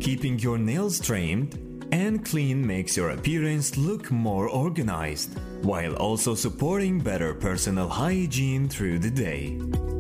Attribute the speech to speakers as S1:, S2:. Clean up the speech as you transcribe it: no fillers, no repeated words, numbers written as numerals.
S1: Keeping your nails trimmed and clean makes your appearance look more organized, while also supporting better personal hygiene through the day.